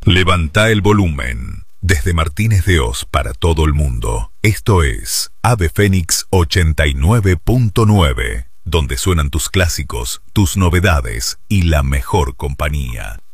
Levanta el volumen. Desde Martínez de Oz para todo el mundo. Esto es Ave Fénix 89.9, donde suenan tus clásicos, tus novedades y la mejor compañía.